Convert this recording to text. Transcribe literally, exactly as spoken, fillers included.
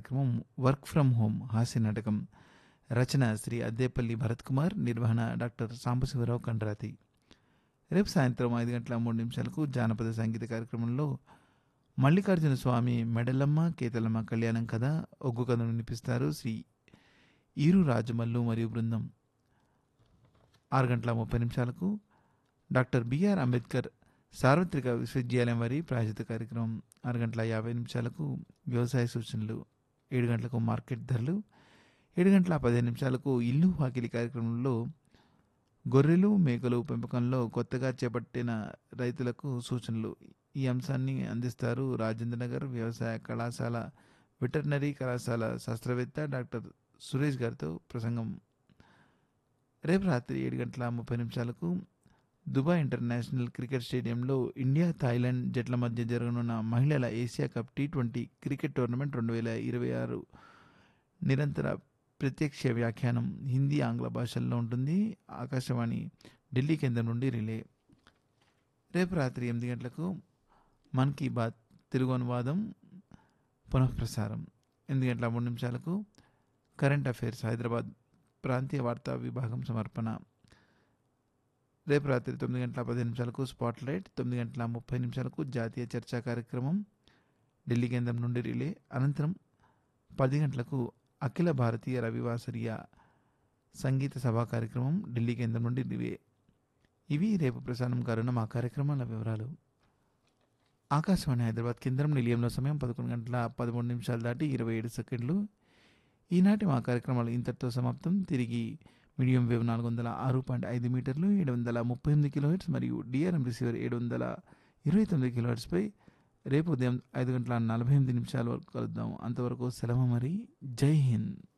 కార్యక్రమం work from home హాస్య నాటకం. రచన శ్రీ అద్దేపల్లి భరత్ కుమార్, నిర్వహణ డాక్టర్ సాంబశివరావు కండ్రాతి. రేపు సాయంత్రం ఐదు గంటల మూడు నిమిషాలకు జానపద సంగీత కార్యక్రమంలో మల్లికార్జున స్వామి మెడలమ్మ కేతలమ్మ కళ్యాణం కథ, ఒగ్గు కథను వినిపిస్తారు శ్రీ ఈరు రాజమల్లు మరియు బృందం. ఆరు గంటల ముప్పై నిమిషాలకు డాక్టర్ బిఆర్ అంబేద్కర్ సార్వత్రిక విశ్వవిద్యాలయం వారి ప్రాయోజిత కార్యక్రమం. ఆరు గంటల యాభై నిమిషాలకు వ్యవసాయ సూచనలు, ఏడు గంటలకు మార్కెట్ ధరలు, ఏడు గంటల పదిహేను నిమిషాలకు ఇల్లు వాకిలి కార్యక్రమంలో గొర్రెలు మేకలు పెంపకంలో కొత్తగా చేపట్టిన రైతులకు సూచనలు. ఈ అంశాన్ని అందిస్తారు రాజేంద్రనగర్ వ్యవసాయ కళాశాల వెటర్నరీ కళాశాల శాస్త్రవేత్త డాక్టర్ సురేష్ గారితో ప్రసంగం. రేపు రాత్రి ఏడు గంటల ముప్పై నిమిషాలకు దుబాయ్ ఇంటర్నేషనల్ క్రికెట్ స్టేడియంలో ఇండియా థాయిలాండ్ జట్ల మధ్య జరగనున్న మహిళల Asia cup T twenty cricket tournament రెండు వేల ఇరవై ఆరు నిరంతర ప్రత్యక్ష వ్యాఖ్యానం హిందీ ఆంగ్ల భాషల్లో ఉంటుంది. ఆకాశవాణి ఢిల్లీ కేంద్రం నుండి రిలే. రేపు రాత్రి ఎనిమిది గంటలకు మన్ కీ బాత్ తెలుగు అనువాదం పునఃప్రసారం. ఎనిమిది గంటల మూడు నిమిషాలకు కరెంట్ అఫైర్స్ హైదరాబాద్ ప్రాంతీయ వార్తా విభాగం సమర్పణ. రేపు రాత్రి తొమ్మిది గంటల పదిహేను నిమిషాలకు స్పాట్ లైట్, తొమ్మిది గంటల ముప్పై నిమిషాలకు జాతీయ చర్చా కార్యక్రమం ఢిల్లీ కేంద్రం నుండి రిలే. అనంతరం పది గంటలకు అఖిల భారతీయ రవివాసరీయ సంగీత సభా కార్యక్రమం ఢిల్లీ కేంద్రం నుండి రిలే. ఇవి రేపు ప్రసారం కానున్న మా కార్యక్రమాల వివరాలు. ఆకాశవాణి హైదరాబాద్ కేంద్రం నిలయంలో సమయం పదకొండు గంటల పదమూడు నిమిషాలు దాటి ఇరవై ఏడు సెకండ్లు. ఈనాటి మా కార్యక్రమాలు ఇంతటితో సమాప్తం. తిరిగి మీడియం వేవ్ నాలుగు వందల ఆరు పాయింట్ ఐదు మీటర్లు ఏడు వందల ముప్పై ఎనిమిది కిలోహెర్ట్స్ మరియు డిఆర్ఎం రిసీవర్ ఏడు వందల ఇరవై తొమ్మిది కిలోహెర్ట్స్పై రేపు ఉదయం ఐదు గంటల నలభై ఎనిమిది నిమిషాల వరకు కలుద్దాం. అంతవరకు సెలవు, మరి జై హింద్.